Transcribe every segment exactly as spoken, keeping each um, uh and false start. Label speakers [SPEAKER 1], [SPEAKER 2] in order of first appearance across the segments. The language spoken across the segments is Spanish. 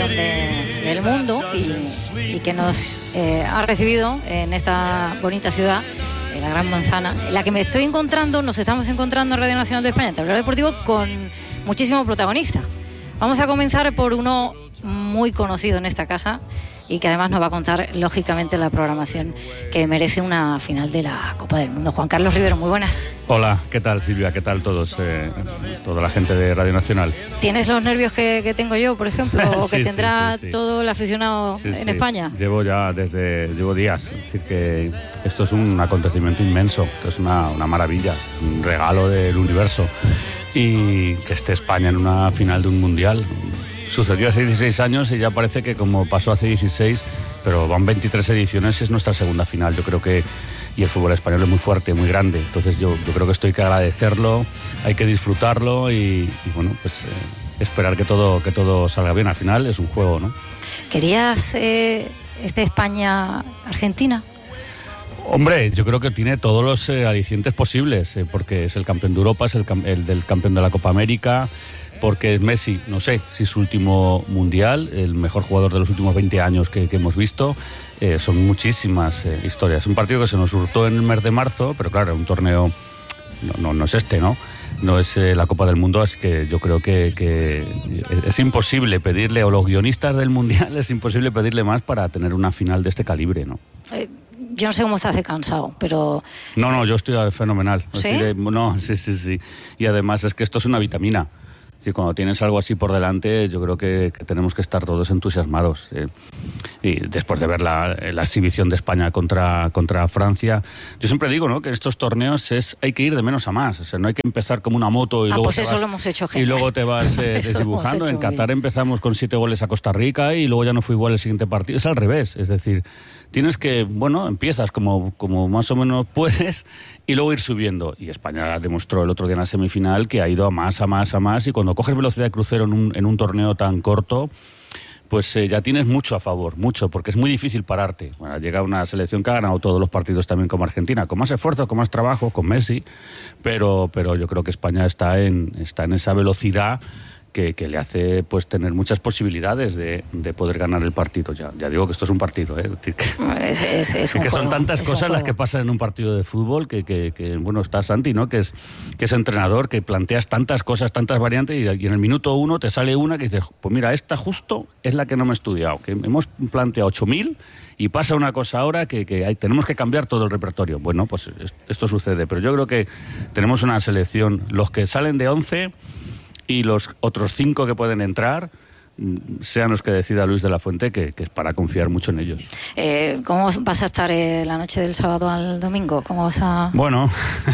[SPEAKER 1] de, del mundo y, y que nos eh, ha recibido en esta bonita ciudad, en la Gran Manzana, en la que me estoy encontrando, nos estamos encontrando en Radio Nacional de España, en Tablero Deportivo, con muchísimos protagonistas. Vamos a comenzar por uno muy conocido en esta casa y que además nos va a contar, lógicamente, la programación que merece una final de la Copa del Mundo. Juan Carlos Rivero, muy buenas.
[SPEAKER 2] Hola, ¿qué tal, Silvia? ¿Qué tal todos? Eh, toda la gente de Radio Nacional.
[SPEAKER 1] ¿Tienes los nervios que, que tengo yo, por ejemplo, o que
[SPEAKER 2] sí,
[SPEAKER 1] tendrá
[SPEAKER 2] sí, sí, sí.
[SPEAKER 1] todo el aficionado
[SPEAKER 2] sí,
[SPEAKER 1] en
[SPEAKER 2] sí.
[SPEAKER 1] España?
[SPEAKER 2] Llevo ya desde, llevo días, es decir que esto es un acontecimiento inmenso, esto es una, una maravilla, un regalo del universo, y que esté España en una final de un mundial. Sucedió hace dieciséis años y ya parece que como pasó hace dieciséis, pero van veintitrés ediciones, es nuestra segunda final. Yo creo que, y el fútbol español es muy fuerte, muy grande, entonces yo, yo creo que esto hay que agradecerlo, hay que disfrutarlo y, y bueno, pues eh, esperar que todo, que todo salga bien. Al final es un juego, ¿no?
[SPEAKER 1] ¿Querías eh, este España-Argentina?
[SPEAKER 2] Hombre, yo creo que tiene todos los eh, alicientes posibles, eh, porque es el campeón de Europa, es el, el del campeón de la Copa América, porque es Messi, no sé si es su último mundial, el mejor jugador de los últimos veinte años que, que hemos visto. Eh, son muchísimas eh, historias. Un partido que se nos hurtó en el mes de marzo, pero claro, un torneo no, no, no es este, ¿no? No es eh, la Copa del Mundo, así que yo creo que, que es imposible pedirle, o los guionistas del mundial, es imposible pedirle más para tener una final de este calibre, ¿no?
[SPEAKER 1] Eh, yo no sé cómo se hace cansado, pero...
[SPEAKER 2] No, no, yo estoy fenomenal.
[SPEAKER 1] ¿Sí?
[SPEAKER 2] Estoy de, no, sí, sí, sí. Y además es que esto es una vitamina. Sí, cuando tienes algo así por delante, yo creo que, que tenemos que estar todos entusiasmados. Eh. Y después de ver la, la exhibición de España contra, contra Francia, yo siempre digo, ¿no?, que en estos torneos es, hay que ir de menos a más. O sea, no hay que empezar como una moto y,
[SPEAKER 1] ah,
[SPEAKER 2] luego,
[SPEAKER 1] pues
[SPEAKER 2] te
[SPEAKER 1] eso
[SPEAKER 2] vas,
[SPEAKER 1] lo hemos hecho,
[SPEAKER 2] y luego te vas eh, desdibujando. En Qatar empezamos con siete goles a Costa Rica y luego ya no fue igual el siguiente partido. Es al revés, es decir, tienes que, bueno, empiezas como, como más o menos puedes y luego ir subiendo. Y España demostró el otro día en la semifinal que ha ido a más, a más, a más. Y cuando coges velocidad de crucero en un, en un torneo tan corto, pues eh, ya tienes mucho a favor, mucho, porque es muy difícil pararte. Bueno, llega una selección que ha ganado todos los partidos también como Argentina, con más esfuerzo, con más trabajo, con Messi, pero, pero yo creo que España está en, está en esa velocidad Que, que le hace pues tener muchas posibilidades de, de poder ganar el partido. Ya, ya digo que esto es un partido, ¿eh? Es decir, que,
[SPEAKER 1] es, es, es un
[SPEAKER 2] que
[SPEAKER 1] juego,
[SPEAKER 2] son tantas
[SPEAKER 1] es
[SPEAKER 2] cosas las que pasan en un partido de fútbol que, que, que bueno, está Santi, ¿no?, que es, que es entrenador, que planteas tantas cosas, tantas variantes y, y en el minuto uno te sale una que dices, pues mira, esta justo es la que no me he estudiado, que hemos planteado ocho mil y pasa una cosa ahora que, que hay, tenemos que cambiar todo el repertorio. Bueno, pues esto sucede, pero yo creo que tenemos una selección, los que salen de once y los otros cinco que pueden entrar, sean los que decida Luis de la Fuente, que, que es para confiar mucho en ellos.
[SPEAKER 1] Eh, ¿Cómo vas a estar eh, la noche del sábado al domingo? ¿Cómo vas a...?
[SPEAKER 2] Bueno,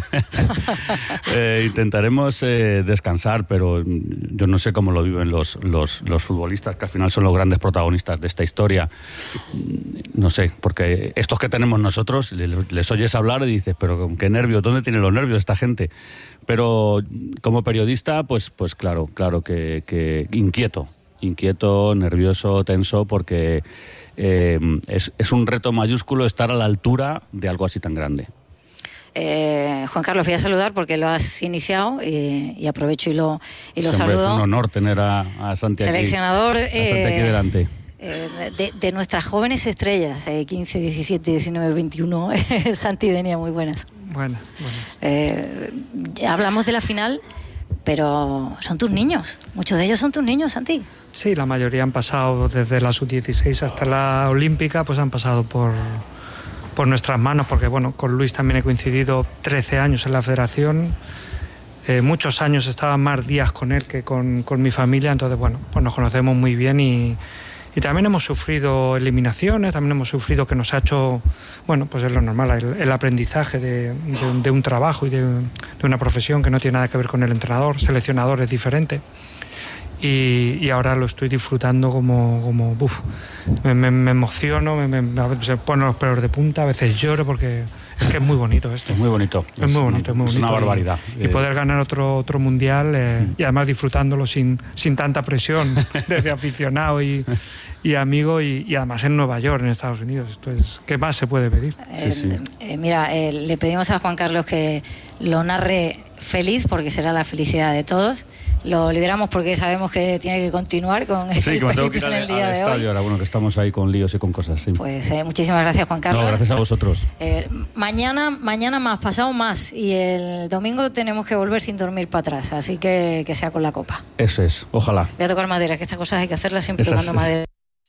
[SPEAKER 2] eh, intentaremos eh, descansar, pero yo no sé cómo lo viven los, los, los futbolistas, que al final son los grandes protagonistas de esta historia. No sé, porque estos que tenemos nosotros, les, les oyes hablar y dices, pero con qué nervios, ¿dónde tienen los nervios esta gente? Pero como periodista, pues, pues claro, claro que, que inquieto, inquieto, nervioso, tenso, porque eh, es, es un reto mayúsculo estar a la altura de algo así tan grande.
[SPEAKER 1] Eh, Juan Carlos, voy a saludar porque lo has iniciado y, y aprovecho y lo, y lo
[SPEAKER 2] Siempre
[SPEAKER 1] saludo.
[SPEAKER 2] Es un honor tener a, a Santi aquí,
[SPEAKER 1] seleccionador,
[SPEAKER 2] a Santi aquí delante.
[SPEAKER 1] Eh, de, de nuestras jóvenes estrellas, eh, quince, diecisiete, diecinueve, veintiuno, Santi y Denia, muy buenas.
[SPEAKER 3] Buenas, buenas.
[SPEAKER 1] Eh, hablamos de la final, pero son tus niños, muchos de ellos son tus niños, Santi.
[SPEAKER 3] Sí, la mayoría han pasado desde la sub dieciséis hasta la olímpica, pues han pasado por, por nuestras manos, porque bueno, con Luis también he coincidido trece años en la federación, eh, muchos años estaba más días con él que con, con mi familia, entonces bueno, pues nos conocemos muy bien y... Y también hemos sufrido eliminaciones, también hemos sufrido que nos ha hecho, bueno, pues es lo normal, el, el aprendizaje de, de, de un trabajo y de, de una profesión que no tiene nada que ver con el entrenador, seleccionador es diferente. Y, y ahora lo estoy disfrutando como, como uf, me, me, me emociono, me, me, se ponen los pelos de punta, a veces lloro porque es que es muy bonito esto.
[SPEAKER 2] Es muy bonito.
[SPEAKER 3] Es, es muy bonito, es muy bonito.
[SPEAKER 2] Es una barbaridad.
[SPEAKER 3] Y, y poder ganar otro, otro mundial eh, mm. y además disfrutándolo sin, sin tanta presión desde aficionado y, y amigo y, y además en Nueva York, en Estados Unidos. Esto es, ¿qué más se puede pedir?
[SPEAKER 1] Eh, sí, sí. Eh, mira, eh, le pedimos a Juan Carlos que lo narre feliz porque será la felicidad de todos. Lo liberamos porque sabemos que tiene que continuar con
[SPEAKER 2] sí,
[SPEAKER 1] el
[SPEAKER 2] que me tengo que ir
[SPEAKER 1] en
[SPEAKER 2] al,
[SPEAKER 1] el día
[SPEAKER 2] al
[SPEAKER 1] de
[SPEAKER 2] estadio
[SPEAKER 1] hoy.
[SPEAKER 2] ahora, bueno, que estamos ahí con líos y con cosas, sí.
[SPEAKER 1] Pues eh, muchísimas gracias, Juan Carlos.
[SPEAKER 2] No, gracias a vosotros.
[SPEAKER 1] Eh, mañana, mañana más, pasado más, y el domingo tenemos que volver sin dormir para atrás, así que que sea con la copa.
[SPEAKER 2] Eso es, ojalá.
[SPEAKER 1] Voy a tocar madera, que estas cosas hay que hacerlas siempre
[SPEAKER 2] Esas,
[SPEAKER 1] tocando madera.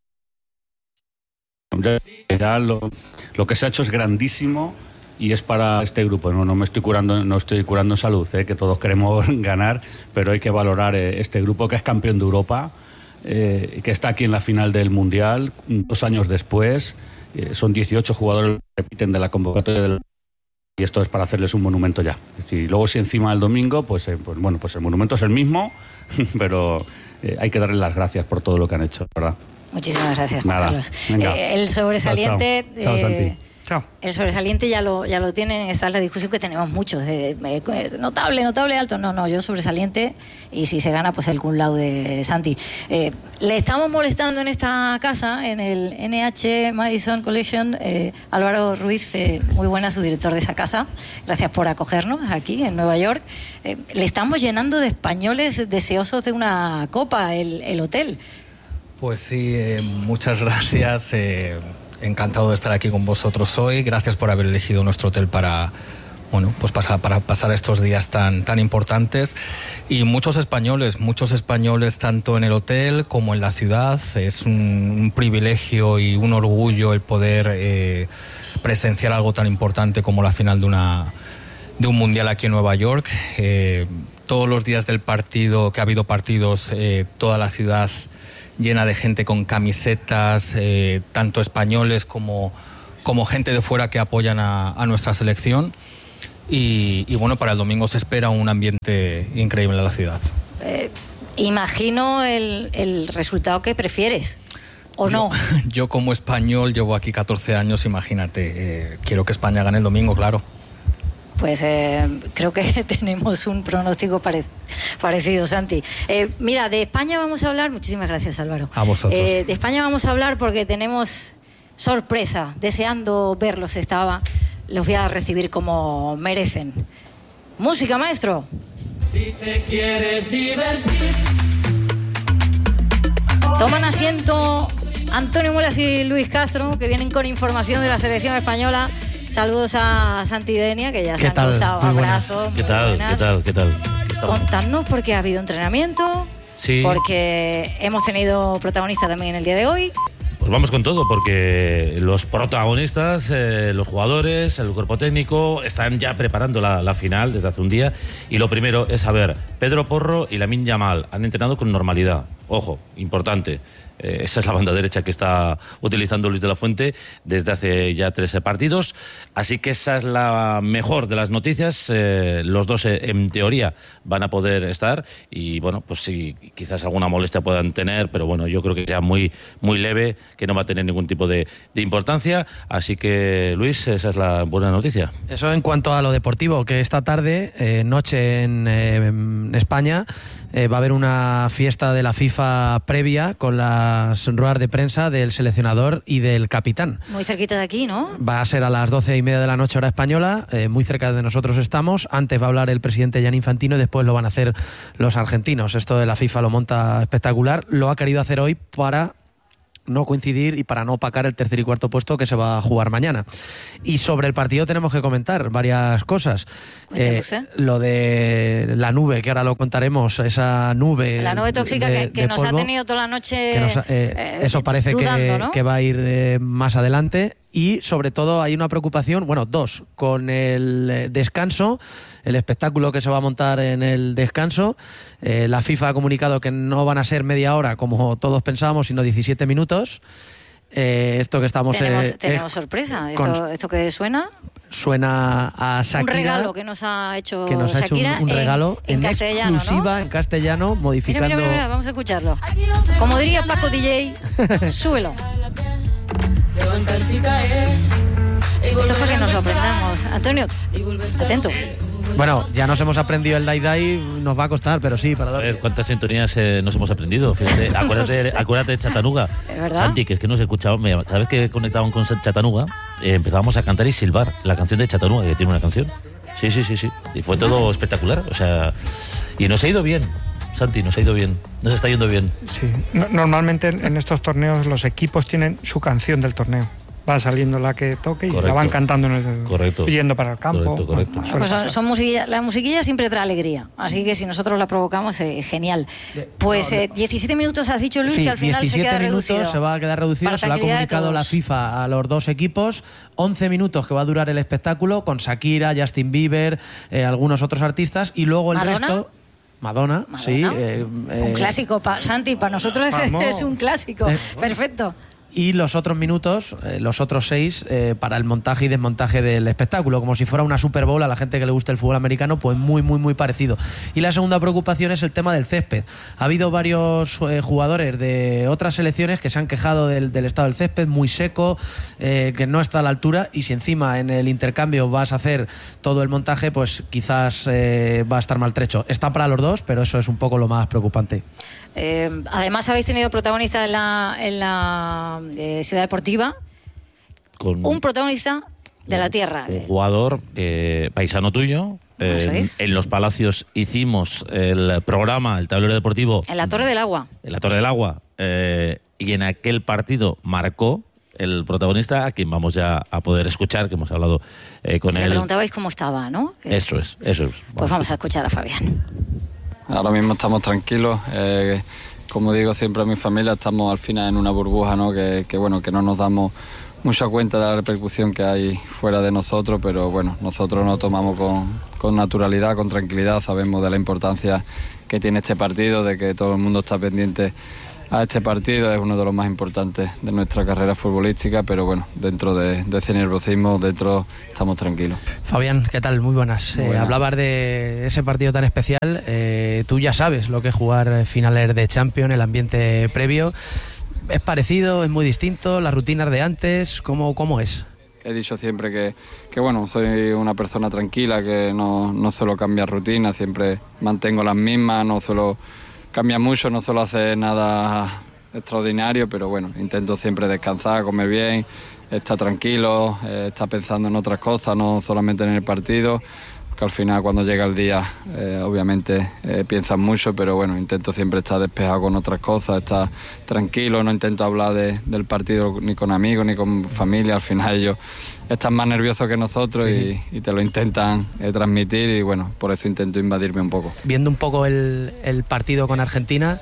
[SPEAKER 2] Ya lo, lo que se ha hecho es grandísimo y es para este grupo. No, no me estoy curando, no estoy curando en salud, ¿eh? Que todos queremos ganar, pero hay que valorar eh, este grupo que es campeón de Europa, eh, que está aquí en la final del Mundial, dos años después. Eh, son dieciocho jugadores que repiten de la convocatoria del... y esto es para hacerles un monumento ya. Es decir, luego si encima el domingo, pues, eh, pues bueno, pues el monumento es el mismo, pero eh, hay que darles las gracias por todo lo que han hecho, ¿verdad?
[SPEAKER 1] Muchísimas gracias, Juan
[SPEAKER 2] Nada.
[SPEAKER 1] Carlos.
[SPEAKER 2] Venga.
[SPEAKER 1] Eh, el sobresaliente...
[SPEAKER 2] Chao, chao. Chao,
[SPEAKER 1] eh,
[SPEAKER 2] Santi.
[SPEAKER 3] Chao.
[SPEAKER 1] El sobresaliente ya lo ya lo tienen, esta es la discusión que tenemos muchos, eh, eh, notable, notable, alto, no, no, yo sobresaliente, y si se gana, pues el cum laude de Santi. Eh, le estamos molestando en esta casa, en el N H Madison Collection, eh, Álvaro Ruiz, eh, muy buena, su director de esa casa, gracias por acogernos aquí en Nueva York. Eh, le estamos llenando de españoles deseosos de una copa el, el hotel.
[SPEAKER 4] Pues sí, eh, muchas gracias. Eh, encantado de estar aquí con vosotros hoy. Gracias por haber elegido nuestro hotel para, bueno, pues pasar, para pasar estos días tan, tan importantes. Y muchos españoles, muchos españoles tanto en el hotel como en la ciudad. Es un, un privilegio y un orgullo el poder eh, presenciar algo tan importante como la final de una de un mundial aquí en Nueva York. Eh, todos los días del partido, que ha habido partidos, eh, toda la ciudad llena de gente con camisetas, eh, tanto españoles como, como gente de fuera que apoyan a, a nuestra selección. Y, y bueno, para el domingo se espera un ambiente increíble en la ciudad.
[SPEAKER 1] Eh, imagino el, el resultado que prefieres, ¿o
[SPEAKER 4] yo,
[SPEAKER 1] no?
[SPEAKER 4] Yo como español llevo aquí catorce años, imagínate, eh, quiero que España gane el domingo, claro.
[SPEAKER 1] Pues eh, creo que tenemos un pronóstico pare parecido, Santi. Eh, mira, de España vamos a hablar... Muchísimas gracias, Álvaro.
[SPEAKER 4] A vosotros.
[SPEAKER 1] Eh, de España vamos a hablar porque tenemos sorpresa. Deseando verlos estaba. Los voy a recibir como merecen. Música, maestro.
[SPEAKER 5] Si te quieres divertir.
[SPEAKER 1] Toman asiento Antonio Muelas y Luis Castro, que vienen con información de la selección española. Saludos a Santi Denia, que ya se han cruzado abrazos.
[SPEAKER 6] ¿Qué tal? ¿Qué tal? ¿Qué tal?
[SPEAKER 1] Contadnos por qué ha habido entrenamiento,
[SPEAKER 6] sí,
[SPEAKER 1] porque hemos tenido protagonista también en el día de hoy.
[SPEAKER 6] Pues vamos con todo, porque los protagonistas, eh, los jugadores, el cuerpo técnico, están ya preparando la, la final desde hace un día. Y lo primero es saber, Pedro Porro y Lamine Yamal han entrenado con normalidad. Ojo, importante. Eh, esa es la banda derecha que está utilizando Luis de la Fuente desde hace ya trece partidos. Así que esa es la mejor de las noticias. Eh, los dos, eh, en teoría, van a poder estar. Y bueno, pues sí, quizás alguna molestia puedan tener, pero bueno, yo creo que ya muy, muy leve, que no va a tener ningún tipo de, de importancia. Así que, Luis, esa es la buena noticia.
[SPEAKER 7] Eso en cuanto a lo deportivo, que esta tarde, eh, noche en, eh, en España, eh, va a haber una fiesta de la FIFA previa con las ruedas de prensa del seleccionador y del capitán.
[SPEAKER 1] Muy cerquita de aquí, ¿no?
[SPEAKER 7] Va a ser a las doce y media de la noche hora española, eh, muy cerca de nosotros estamos. Antes va a hablar el presidente Gianni Infantino y después lo van a hacer los argentinos. Esto de la FIFA lo monta espectacular. Lo ha querido hacer hoy para no coincidir y para no opacar el tercer y cuarto puesto que se va a jugar mañana. Y sobre el partido tenemos que comentar varias cosas. Eh, lo de la nube, que ahora lo contaremos, esa nube...
[SPEAKER 1] La nube tóxica
[SPEAKER 7] de,
[SPEAKER 1] que, que
[SPEAKER 7] de
[SPEAKER 1] nos
[SPEAKER 7] polvo,
[SPEAKER 1] ha tenido toda la noche...
[SPEAKER 7] Nos, eh, eh, eso parece
[SPEAKER 1] dudando,
[SPEAKER 7] que,
[SPEAKER 1] ¿no?
[SPEAKER 7] que va a ir eh, más adelante. Y sobre todo hay una preocupación, bueno, dos, con el descanso, el espectáculo que se va a montar en el descanso. Eh, la FIFA ha comunicado que no van a ser media hora como todos pensábamos, sino diecisiete minutos. Eh, esto que estamos...
[SPEAKER 1] Tenemos,
[SPEAKER 7] eh,
[SPEAKER 1] tenemos
[SPEAKER 7] eh,
[SPEAKER 1] sorpresa. Esto,
[SPEAKER 7] con,
[SPEAKER 1] ¿Esto que suena?
[SPEAKER 7] Suena a Shakira.
[SPEAKER 1] Un regalo que nos ha hecho
[SPEAKER 7] que nos ha
[SPEAKER 1] Shakira
[SPEAKER 7] hecho un, un regalo
[SPEAKER 1] en, en, en castellano,
[SPEAKER 7] exclusiva,
[SPEAKER 1] ¿no?
[SPEAKER 7] en castellano, modificando...
[SPEAKER 1] Mira, mira, mira, vamos a escucharlo. Como diría Paco D J, súbelo. Esto es para que nos lo aprendamos. Antonio, atento.
[SPEAKER 7] Bueno, ya nos hemos aprendido el Dai Dai, nos va a costar, pero sí. Para
[SPEAKER 6] a ver, ¿cuántas sintonías eh, nos hemos aprendido? Fíjate, acuérdate, no sé. acuérdate de Chattanooga.
[SPEAKER 1] ¿Es verdad?
[SPEAKER 6] Santi, que es que nos escuchaba, cada vez que conectaban con Chattanooga, eh, empezábamos a cantar y silbar la canción de Chattanooga, que tiene una canción. Sí, sí, sí, sí. Y fue todo espectacular. O sea, y nos ha ido bien, Santi, nos ha ido bien. Nos está yendo bien.
[SPEAKER 3] Sí. No, normalmente en estos torneos los equipos tienen su canción del torneo. Va saliendo la que toque y correcto. La van cantando en el,
[SPEAKER 6] correcto.
[SPEAKER 3] Yendo para el campo.
[SPEAKER 6] Correcto, correcto.
[SPEAKER 1] Bueno, pues son, son musiquilla, la musiquilla siempre trae alegría, así que si nosotros la provocamos, eh, genial. Pues eh, diecisiete minutos has dicho, Luis,
[SPEAKER 7] sí,
[SPEAKER 1] que al final se queda reducido.
[SPEAKER 7] Se va a quedar reducido, se lo ha comunicado la FIFA a los dos equipos. once minutos que va a durar el espectáculo con Shakira, Justin Bieber, eh, algunos otros artistas y luego el
[SPEAKER 1] ¿Madonna?
[SPEAKER 7] resto... Madonna, Madonna, sí. Eh, eh,
[SPEAKER 1] un clásico, pa, Santi, para nosotros es, es un clásico. Eh, Perfecto.
[SPEAKER 7] Y los otros minutos, eh, los otros seis, eh, para el montaje y desmontaje del espectáculo, como si fuera una Super Bowl. A la gente que le gusta el fútbol americano, pues muy, muy, muy parecido. Y la segunda preocupación es el tema del césped. Ha habido varios eh, jugadores de otras selecciones que se han quejado del, del estado del césped, muy seco, eh, que no está a la altura, y si encima en el intercambio vas a hacer todo el montaje, pues quizás eh, va a estar maltrecho. Está para los dos, pero eso es un poco lo más preocupante.
[SPEAKER 1] Eh, además habéis tenido protagonistas en la, en la eh, Ciudad Deportiva. Con un protagonista de la tierra.
[SPEAKER 6] Un jugador eh, paisano tuyo. Eh,
[SPEAKER 1] es.
[SPEAKER 6] En Los Palacios hicimos el programa, el tablero deportivo.
[SPEAKER 1] En la Torre del Agua.
[SPEAKER 6] En la Torre del Agua. Eh, y en aquel partido marcó el protagonista, a quien vamos ya a poder escuchar, que hemos hablado eh, con
[SPEAKER 1] Le
[SPEAKER 6] él.
[SPEAKER 1] Le preguntabais cómo estaba, ¿no?
[SPEAKER 6] Eso es, eso es. Vamos
[SPEAKER 1] pues vamos a escuchar a Fabián.
[SPEAKER 8] Ahora mismo estamos tranquilos, eh, como digo siempre a mi familia, estamos al final en una burbuja, ¿no? que, que bueno, que no nos damos mucha cuenta de la repercusión que hay fuera de nosotros, pero bueno, nosotros nos tomamos con, con naturalidad, con tranquilidad, sabemos de la importancia que tiene este partido, de que todo el mundo está pendiente a este partido, es uno de los más importantes de nuestra carrera futbolística, pero bueno, dentro de, de ese nerviosismo, dentro estamos tranquilos.
[SPEAKER 7] Fabián, ¿qué tal? Muy buenas. Muy buenas. Eh, hablabas de ese partido tan especial, eh, tú ya sabes lo que es jugar finales de Champions, el ambiente previo. ¿Es parecido? ¿Es muy distinto? ¿Las rutinas de antes? ¿Cómo, cómo es?
[SPEAKER 8] He dicho siempre que, que bueno, soy una persona tranquila, que no, no suelo cambiar rutinas, siempre mantengo las mismas, no suelo cambiar mucho, no suelo hacer nada extraordinario, pero bueno, intento siempre descansar, comer bien, estar tranquilo, eh, estar pensando en otras cosas, no solamente en el partido, que al final cuando llega el día eh, obviamente eh, piensas mucho, pero bueno, intento siempre estar despejado con otras cosas, estar tranquilo, no intento hablar de, del partido ni con amigos ni con familia, al final ellos están más nerviosos que nosotros sí. y, y te lo intentan eh, transmitir y bueno, por eso intento invadirme un poco.
[SPEAKER 7] Viendo un poco el, el partido con Argentina,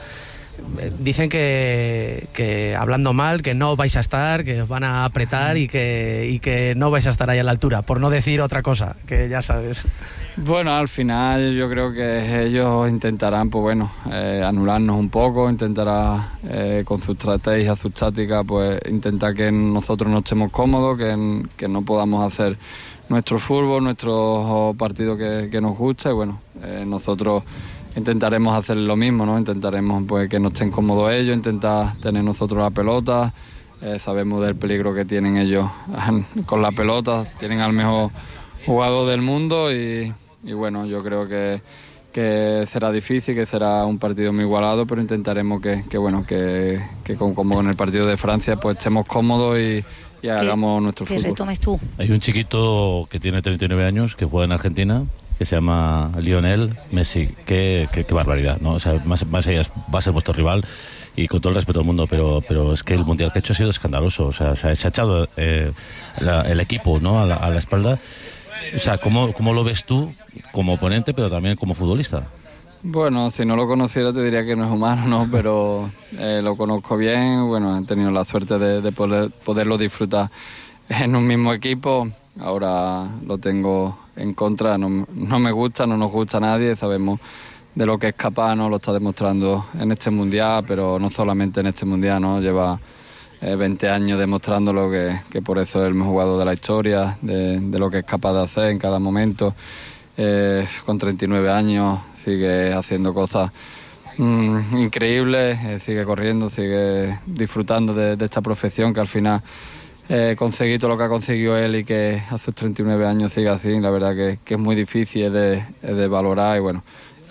[SPEAKER 7] dicen que, que hablando mal, que no vais a estar, que os van a apretar y que, y que no vais a estar ahí a la altura, por no decir otra cosa, que ya sabes.
[SPEAKER 8] Bueno, al final yo creo que ellos intentarán, pues bueno, eh, anularnos un poco, intentará eh, con su estrategia, su táctica, pues intentar que nosotros no estemos cómodos, que, que no podamos hacer nuestro fútbol, nuestro partido que, que nos gusta y bueno, eh, nosotros intentaremos hacer lo mismo, ¿no? Intentaremos pues que no estén cómodos ellos, intentar tener nosotros la pelota, eh, sabemos del peligro que tienen ellos con la pelota, tienen al mejor jugador del mundo y, y bueno, yo creo que, que será difícil, que será un partido muy igualado, pero intentaremos que, que bueno, que, que como, como en el partido de Francia, pues estemos cómodos y, y hagamos nuestro fútbol.
[SPEAKER 1] Que retomes tú.
[SPEAKER 6] Hay un chiquito que tiene treinta y nueve años que juega en Argentina, que se llama Lionel Messi. Qué, qué, qué barbaridad, ¿no? O sea, más, más allá va a ser vuestro rival y con todo el respeto del mundo, pero, pero es que el mundial que ha hecho ha sido escandaloso. O sea, se ha, se ha echado eh, la, el equipo, ¿no? a, la, a la espalda. O sea, ¿cómo, ¿cómo lo ves tú como oponente, pero también como futbolista?
[SPEAKER 8] Bueno, si no lo conociera te diría que no es humano, ¿no? Pero eh, lo conozco bien, bueno, he tenido la suerte de, de poder, poderlo disfrutar en un mismo equipo. Ahora lo tengo en contra, no, no me gusta, no nos gusta a nadie, sabemos de lo que es capaz, ¿no? Lo está demostrando en este mundial, pero no solamente en este mundial, ¿no? Lleva eh, veinte años demostrándolo, que, que por eso es el mejor jugador de la historia, de, de lo que es capaz de hacer en cada momento. Eh, con treinta y nueve años sigue haciendo cosas mmm, increíbles, eh, sigue corriendo, sigue disfrutando de, de esta profesión que al final eh, conseguí todo lo que ha conseguido él y que a sus treinta y nueve años sigue así, la verdad que, que es muy difícil, es de, es de valorar y bueno,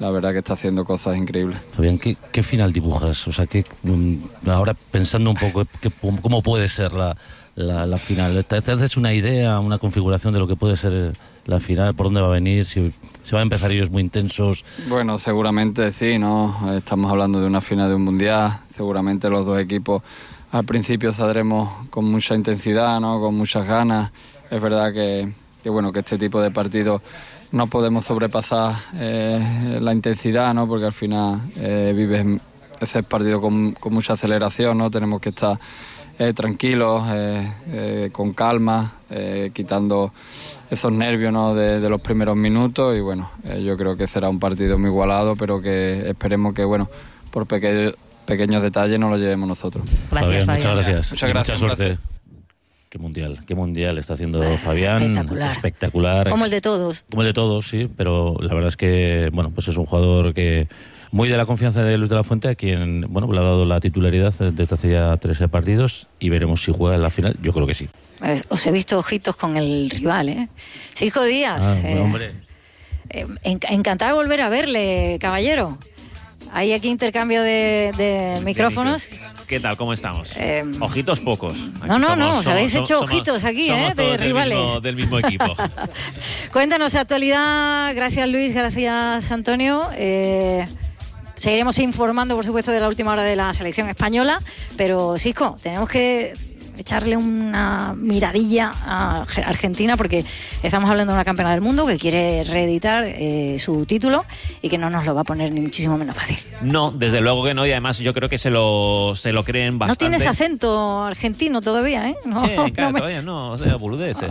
[SPEAKER 8] la verdad que está haciendo cosas increíbles.
[SPEAKER 6] Fabián, ¿qué, qué final dibujas? O sea, que ahora pensando un poco que, cómo puede ser la, la, la final, ¿te haces una idea, una configuración de lo que puede ser la final, por dónde va a venir, si se van a empezar ellos muy intensos?
[SPEAKER 8] Bueno, seguramente sí, ¿no? Estamos hablando de una final de un mundial, seguramente los dos equipos al principio saldremos con mucha intensidad, ¿no? Con muchas ganas. Es verdad que, que bueno, que este tipo de partidos no podemos sobrepasar eh, la intensidad, ¿no? Porque al final eh, vives ese partido con, con mucha aceleración, ¿no? Tenemos que estar eh, tranquilos, eh, eh, con calma, eh, quitando esos nervios, ¿no? de, de los primeros minutos, y bueno, eh, yo creo que será un partido muy igualado, pero que esperemos que, bueno, por pequeños pequeños detalles no lo llevemos nosotros.
[SPEAKER 6] Gracias, Fabián, muchas gracias.
[SPEAKER 8] Muchas gracias.
[SPEAKER 6] Mucha suerte. Qué mundial, qué mundial está haciendo bueno, Fabián.
[SPEAKER 1] Espectacular.
[SPEAKER 6] Espectacular.
[SPEAKER 1] Como el de todos.
[SPEAKER 6] Como el de todos, sí, pero la verdad es que, bueno, pues es un jugador que muy de la confianza de Luis de la Fuente, a quien, bueno, le ha dado la titularidad desde hace ya trece partidos, y veremos si juega en la final. Yo creo que sí.
[SPEAKER 1] Os he visto ojitos con el rival, ¿eh? Cisco Díaz.
[SPEAKER 6] Ah,
[SPEAKER 1] eh,
[SPEAKER 6] bueno, hombre.
[SPEAKER 1] Eh, encantada de volver a verle, caballero. Hay aquí intercambio de, de micrófonos.
[SPEAKER 9] ¿Qué tal? ¿Cómo estamos?
[SPEAKER 1] Eh,
[SPEAKER 9] ojitos pocos. Aquí
[SPEAKER 1] no, no,
[SPEAKER 9] somos,
[SPEAKER 1] no, os habéis
[SPEAKER 9] somos,
[SPEAKER 1] hecho
[SPEAKER 9] somos,
[SPEAKER 1] ojitos aquí,
[SPEAKER 9] somos
[SPEAKER 1] ¿eh? De
[SPEAKER 9] todos
[SPEAKER 1] rivales.
[SPEAKER 9] Del mismo, del mismo equipo.
[SPEAKER 1] Cuéntanos actualidad. Gracias, Luis. Gracias, Antonio. Eh, seguiremos informando, por supuesto, de la última hora de la selección española. Pero, Cisco, tenemos que echarle una miradilla a Argentina, porque estamos hablando de una campeona del mundo que quiere reeditar eh, su título y que no nos lo va a poner ni muchísimo menos fácil.
[SPEAKER 9] No, desde luego que no, y además yo creo que se lo, se lo creen bastante.
[SPEAKER 1] No tienes acento argentino todavía, ¿eh? No,
[SPEAKER 9] sí, claro, no me... todavía no, o sea, boludeces.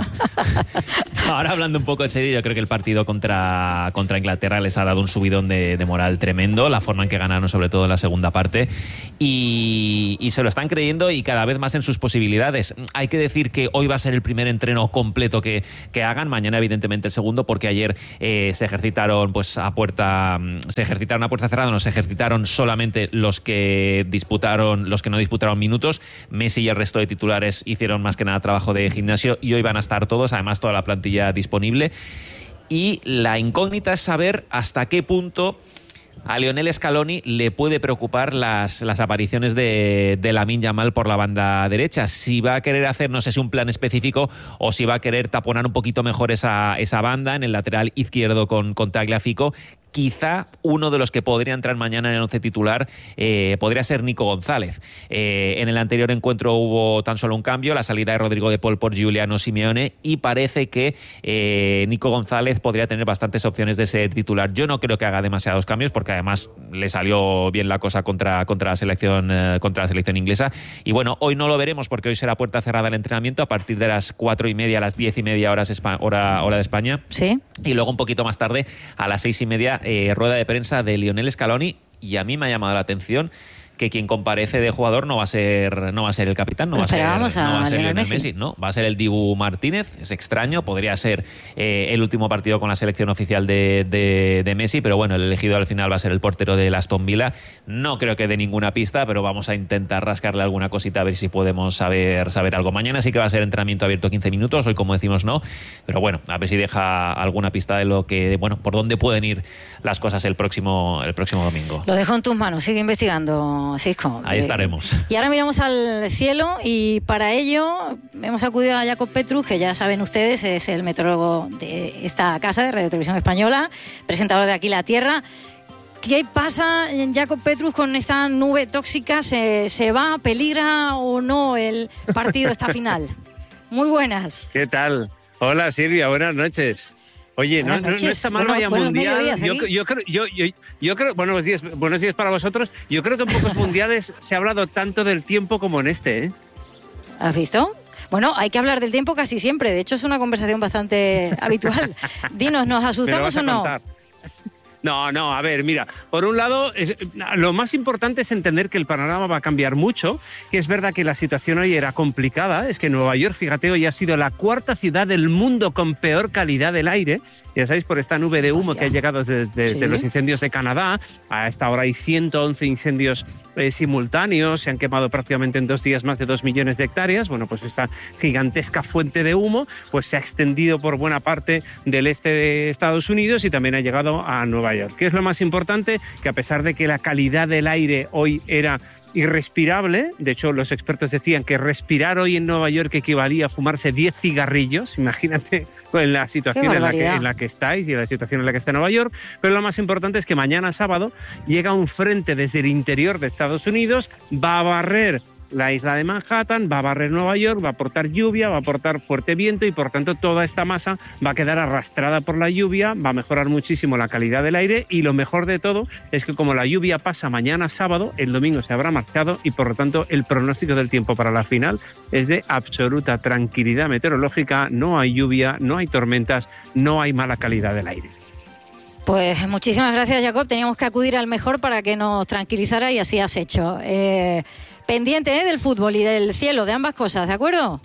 [SPEAKER 9] Ahora, hablando un poco en serio, yo creo que el partido contra, contra Inglaterra les ha dado un subidón de, de moral tremendo, la forma en que ganaron, sobre todo en la segunda parte, y, y se lo están creyendo, y cada vez más en sus posibilidades. Hay que decir que hoy va a ser el primer entreno completo que, que hagan, mañana evidentemente el segundo, porque ayer eh, se ejercitaron pues a puerta se ejercitaron a puerta cerrada, no se ejercitaron solamente los que disputaron, los que no disputaron minutos. Messi y el resto de titulares hicieron más que nada trabajo de gimnasio, y hoy van a estar todos, además toda la plantilla disponible, y la incógnita es saber hasta qué punto a Lionel Scaloni le puede preocupar las, las apariciones de, de Lamine Yamal por la banda derecha. Si va a querer hacer, no sé si un plan específico, o si va a querer taponar un poquito mejor esa, esa banda en el lateral izquierdo con, con Tagliafico. Quizá uno de los que podría entrar mañana en el once titular eh, podría ser Nico González. Eh, en el anterior encuentro hubo tan solo un cambio, la salida de Rodrigo de Paul por Giuliano Simeone, y parece que eh, Nico González podría tener bastantes opciones de ser titular. Yo no creo que haga demasiados cambios, porque además le salió bien la cosa contra, contra, la, selección, eh, contra la selección inglesa. Y bueno, hoy no lo veremos, porque hoy será puerta cerrada el entrenamiento a partir de las cuatro y media, a las diez y media horas Espa- hora, hora de España.
[SPEAKER 1] Sí.
[SPEAKER 9] Y luego un poquito más tarde, a las seis y media, Eh, rueda de prensa de Lionel Scaloni, y a mí me ha llamado la atención que quien comparece de jugador no va a ser no va a ser el capitán, no va a ser,
[SPEAKER 1] a
[SPEAKER 9] no va a ser
[SPEAKER 1] Lionel
[SPEAKER 9] Lionel
[SPEAKER 1] Messi.
[SPEAKER 9] Messi, no, va a ser el Dibu Martínez. Es extraño, podría ser eh, el último partido con la selección oficial de, de, de Messi, pero bueno, el elegido al final va a ser el portero del Aston Villa. No creo que dé ninguna pista, pero vamos a intentar rascarle alguna cosita a ver si podemos saber, saber algo. Mañana sí que va a ser entrenamiento abierto quince minutos, hoy como decimos no, pero bueno, a ver si deja alguna pista de lo que, bueno, por dónde pueden ir las cosas el próximo, el próximo domingo.
[SPEAKER 1] Lo dejo en tus manos, sigue investigando, Cisco.
[SPEAKER 9] Ahí estaremos.
[SPEAKER 1] Y ahora miramos al cielo, y para ello hemos acudido a Jacob Petrus, que ya saben ustedes, es el meteorólogo de esta casa de Radio Televisión Española, presentador de Aquí la Tierra. ¿Qué pasa, Jacob Petrus, con esta nube tóxica? ¿Se, se va, peligra o no el partido esta final? Muy buenas.
[SPEAKER 10] ¿Qué tal? Hola, Silvia, buenas noches. Oye, no, no, no está mal,
[SPEAKER 1] bueno,
[SPEAKER 10] vaya mundial. Yo, yo, creo, yo, yo, yo creo, buenos días, buenos días para vosotros. Yo creo que en pocos mundiales se ha hablado tanto del tiempo como en este, ¿eh?
[SPEAKER 1] ¿Has visto? Bueno, hay que hablar del tiempo casi siempre. De hecho, es una conversación bastante habitual. Dinos, ¿nos asustamos o no?
[SPEAKER 10] Contar. No, no, a ver, mira, por un lado, es, lo más importante es entender que el panorama va a cambiar mucho, que es verdad que la situación hoy era complicada, es que Nueva York, fíjate, hoy ha sido la cuarta ciudad del mundo con peor calidad del aire, ya sabéis, por esta nube de humo que ha llegado desde, desde sí. los incendios de Canadá. A esta hora hay ciento once incendios eh, simultáneos, se han quemado prácticamente en dos días más de dos millones de hectáreas. Bueno, pues esta gigantesca fuente de humo pues se ha extendido por buena parte del este de Estados Unidos y también ha llegado a Nueva Nueva York. ¿Qué es lo más importante? Que a pesar de que la calidad del aire hoy era irrespirable, de hecho los expertos decían que respirar hoy en Nueva York equivalía a fumarse diez cigarrillos, imagínate en la situación en la, que, en la que estáis y en la situación en la que está Nueva York, pero lo más importante es que mañana sábado llega un frente desde el interior de Estados Unidos, va a barrer la isla de Manhattan, va a barrer Nueva York, va a aportar lluvia, va a aportar fuerte viento y por tanto toda esta masa va a quedar arrastrada por la lluvia, va a mejorar muchísimo la calidad del aire y lo mejor de todo es que como la lluvia pasa mañana sábado, el domingo se habrá marchado y por lo tanto el pronóstico del tiempo para la final es de absoluta tranquilidad meteorológica, no hay lluvia, no hay tormentas, no hay mala calidad del aire.
[SPEAKER 1] Pues muchísimas gracias, Jacob. Teníamos que acudir al mejor para que nos tranquilizara y así has hecho. Eh, pendiente ¿eh? del fútbol y del cielo, de ambas cosas, ¿de acuerdo?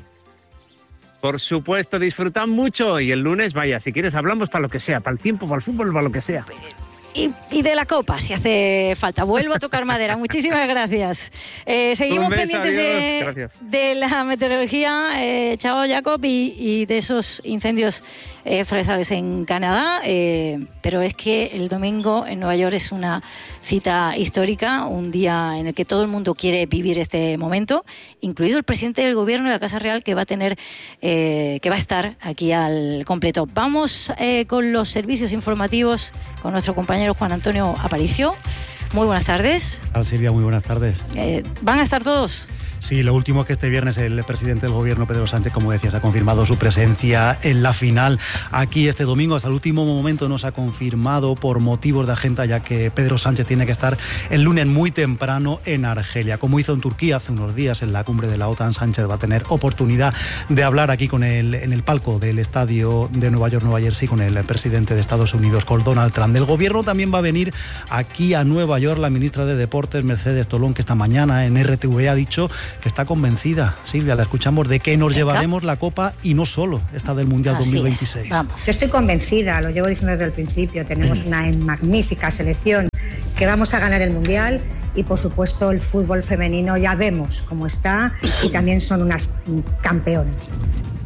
[SPEAKER 10] Por supuesto, disfrutan mucho y el lunes, vaya, si quieres hablamos para lo que sea, para el tiempo, para el fútbol, para lo que sea.
[SPEAKER 1] Y, y de la copa, si hace falta. Vuelvo a tocar madera. Muchísimas gracias. Eh, seguimos beso, pendientes de, de la meteorología, eh, chao Jacob, y, y de esos incendios eh, forestales en Canadá. Eh, pero es que el domingo en Nueva York es una cita histórica, un día en el que todo el mundo quiere vivir este momento, incluido el presidente del gobierno de la Casa Real, que va a tener, eh, que va a estar aquí al completo. Vamos eh, con los servicios informativos con nuestro compañero Juan Antonio Aparicio. Muy buenas tardes.
[SPEAKER 11] Hola Silvia, muy buenas tardes.
[SPEAKER 1] Eh, ¿Van a estar todos?
[SPEAKER 11] Sí, lo último es que este viernes el presidente del gobierno, Pedro Sánchez, como decías, ha confirmado su presencia en la final aquí este domingo. Hasta el último momento no se ha confirmado por motivos de agenda, ya que Pedro Sánchez tiene que estar el lunes muy temprano en Argelia. Como hizo en Turquía hace unos días en la cumbre de la OTAN, Sánchez va a tener oportunidad de hablar aquí con el, en el palco del estadio de Nueva York, Nueva Jersey, con el presidente de Estados Unidos, con Donald Trump. Del gobierno también va a venir aquí a Nueva York la ministra de Deportes, Mercedes Tolón, que esta mañana en R T V ha dicho que está convencida, Silvia, la escuchamos, de que nos ¿Venga? llevaremos la Copa y no solo esta del Mundial Así dos mil veintiséis.
[SPEAKER 12] Vamos. Yo estoy convencida, lo llevo diciendo desde el principio, tenemos una magnífica selección que vamos a ganar el Mundial y por supuesto el fútbol femenino ya vemos cómo está y también son unas campeonas.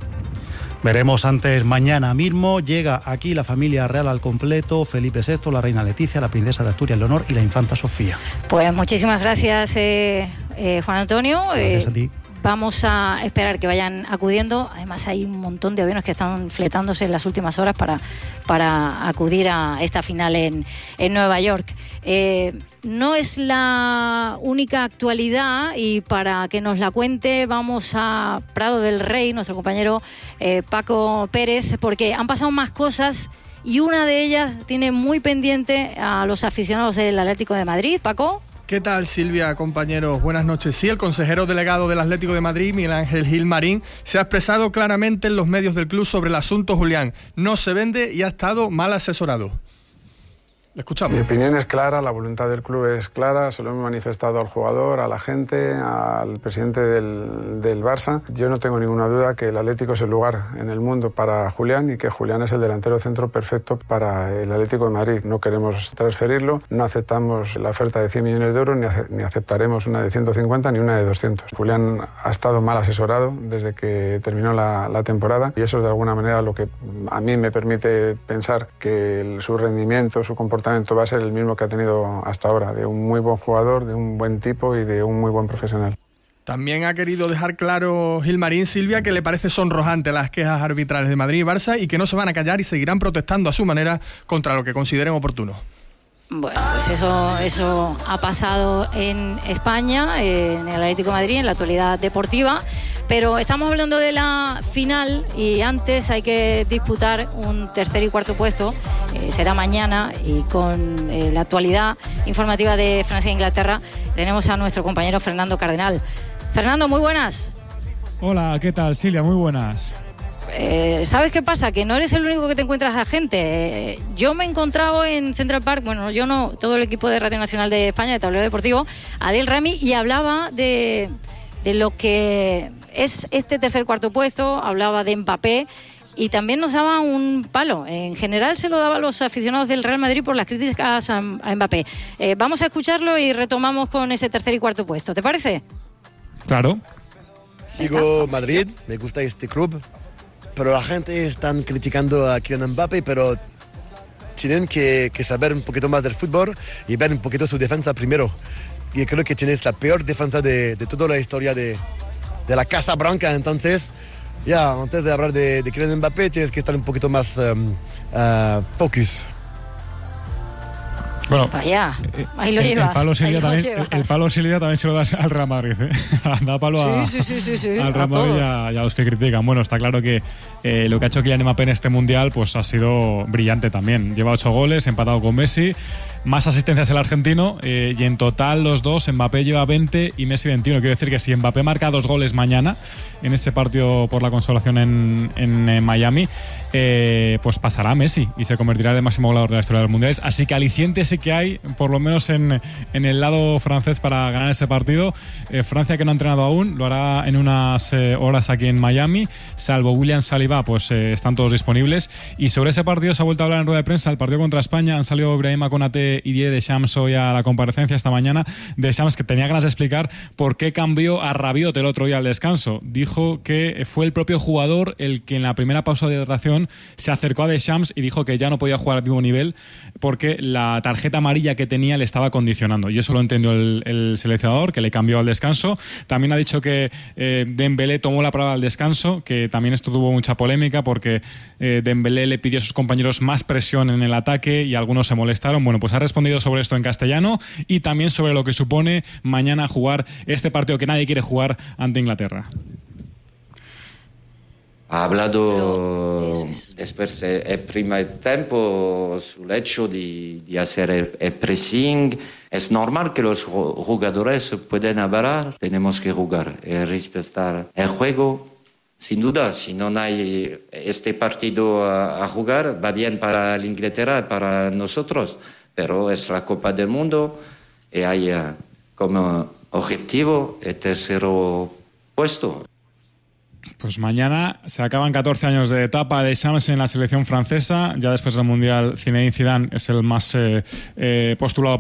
[SPEAKER 11] Veremos antes, mañana mismo llega aquí la familia real al completo, Felipe sexto, la reina Leticia, la princesa de Asturias Leonor y la infanta Sofía.
[SPEAKER 1] Pues muchísimas gracias eh, eh, Juan Antonio.
[SPEAKER 11] Gracias
[SPEAKER 1] eh,
[SPEAKER 11] a ti.
[SPEAKER 1] Vamos a esperar que vayan acudiendo. Además hay un montón de aviones que están fletándose en las últimas horas para, para acudir a esta final en, en Nueva York. Eh, no es la única actualidad y para que nos la cuente vamos a Prado del Rey, nuestro compañero eh, Paco Pérez, porque han pasado más cosas y una de ellas tiene muy pendiente a los aficionados del Atlético de Madrid. Paco.
[SPEAKER 13] ¿Qué tal, Silvia, compañeros? Buenas noches. Sí, el consejero delegado del Atlético de Madrid, Miguel Ángel Gil Marín, se ha expresado claramente en los medios del club sobre el asunto Julián. No se vende y ha estado mal asesorado. Le escuchamos.
[SPEAKER 14] Mi opinión es clara, la voluntad del club es clara, se lo hemos manifestado al jugador, a la gente, al presidente del, del Barça. Yo no tengo ninguna duda que el Atlético es el lugar en el mundo para Julián y que Julián es el delantero centro perfecto para el Atlético de Madrid. No queremos transferirlo, no aceptamos la oferta de cien millones de euros, ni, ace- ni aceptaremos una de ciento cincuenta ni una de doscientos. Julián ha estado mal asesorado desde que terminó la, la temporada y eso es de alguna manera lo que a mí me permite pensar que el, su rendimiento, su comportamiento va a ser el mismo que ha tenido hasta ahora, de un muy buen jugador, de un buen tipo y de un muy buen profesional.
[SPEAKER 13] También ha querido dejar claro Gil Marín, Silvia, que le parece sonrojante las quejas arbitrales de Madrid y Barça y que no se van a callar y seguirán protestando a su manera contra lo que consideren oportuno.
[SPEAKER 1] Bueno, pues eso, eso ha pasado en España, en el Atlético de Madrid, en la actualidad deportiva, pero estamos hablando de la final y antes hay que disputar un tercer y cuarto puesto, eh, será mañana y con eh, la actualidad informativa de Francia e Inglaterra tenemos a nuestro compañero Fernando Cardenal. Fernando, muy buenas.
[SPEAKER 15] Hola, ¿qué tal, Silvia? Muy buenas.
[SPEAKER 1] Eh, ¿Sabes qué pasa? Que no eres el único que te encuentras a gente. Eh, yo me he encontrado en Central Park, bueno, yo no, todo el equipo de Radio Nacional de España, de Tablero Deportivo, Adel Rami, y hablaba de, de lo que es este tercer cuarto puesto, hablaba de Mbappé y también nos daba un palo. En general se lo daba a los aficionados del Real Madrid por las críticas a, a Mbappé. Eh, vamos a escucharlo y retomamos con ese tercer y cuarto puesto. ¿Te parece?
[SPEAKER 15] Claro.
[SPEAKER 16] Sigo Madrid, me gusta este club, pero la gente está criticando a Kylian Mbappé, pero tienen que, que saber un poquito más del fútbol y ver un poquito su defensa primero. Y creo que tienes la peor defensa de, de toda la historia de, de la Casa Blanca. Entonces, ya, antes de hablar de, de Kylian Mbappé, tienes que estar un poquito más um, uh, focus.
[SPEAKER 1] Bueno, vaya, ahí lo
[SPEAKER 15] el,
[SPEAKER 1] llevas.
[SPEAKER 15] El palo, Silvia,
[SPEAKER 1] ahí
[SPEAKER 15] también,
[SPEAKER 1] llevas.
[SPEAKER 15] el palo Silvia también se lo das al Real Madrid. ¿eh? Da palo a,
[SPEAKER 1] sí, sí, sí, sí,
[SPEAKER 15] al
[SPEAKER 1] a
[SPEAKER 15] Real Madrid y
[SPEAKER 1] todos.
[SPEAKER 15] a, y a los que critican. Bueno, está claro que eh, lo que ha hecho Kylian Mbappé en este Mundial pues ha sido brillante también. Lleva ocho goles, empatado con Messi. Más asistencias el argentino eh, y en total los dos, Mbappé lleva veinte y Messi veintiuno. Quiero decir que si Mbappé marca dos goles mañana en este partido por la consolación en, en, en Miami, eh, pues pasará a Messi y se convertirá en el máximo goleador de la historia de los mundiales. Así que aliciente sí que hay, por lo menos en, en el lado francés, para ganar ese partido. Eh, Francia, que no ha entrenado aún, lo hará en unas eh, horas aquí en Miami. Salvo William Saliba, pues eh, están todos disponibles. Y sobre ese partido se ha vuelto a hablar en rueda de prensa. El partido contra España, han salido Brahima Konaté y Didier Deschamps hoy a la comparecencia esta mañana. Deschamps, que tenía ganas de explicar por qué cambió a Rabiot el otro día al descanso. Dijo que fue el propio jugador el que en la primera pausa de hidratación se acercó a Deschamps y dijo que ya no podía jugar al mismo nivel porque la tarjeta amarilla que tenía le estaba condicionando. Y eso lo entendió el, el seleccionador, que le cambió al descanso. También ha dicho que eh, Dembélé tomó la palabra al descanso, que también esto tuvo mucha polémica porque eh, Dembélé le pidió a sus compañeros más presión en el ataque y algunos se molestaron. Bueno, pues ha respondido sobre esto en castellano y también sobre lo que supone mañana jugar este partido que nadie quiere jugar ante Inglaterra.
[SPEAKER 17] Ha hablado después del primer tiempo sobre el hecho de, de hacer el, el pressing. Es normal que los jugadores puedan hablar, tenemos que jugar y respetar el juego. Sin duda, si no hay este partido a, a jugar, va bien para la Inglaterra, para nosotros, pero es la Copa del Mundo y hay uh, como objetivo el tercer puesto.
[SPEAKER 15] Pues mañana se acaban catorce años de etapa de Deschamps en la selección francesa. Ya después del Mundial, Zinedine Zidane es el más eh, eh, postulado